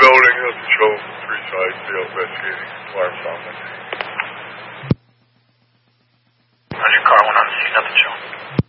building, Hilton Show, 3 sides, still investigating alarm sound. How's your car? Went on to see nothing, Joe.